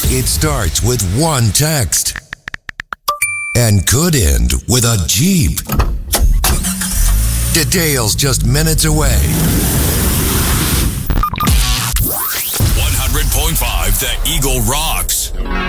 It starts with one text and could end with a Jeep. Details just minutes away. 100.5 The Eagle rocks.